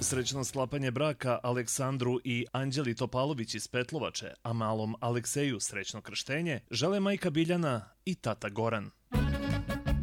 Srećno sklapanje braka Aleksandru i Anđeli Topalović iz Petlovače, a malom Alekseju srećno krštenje žele majka Biljana i tata Goran.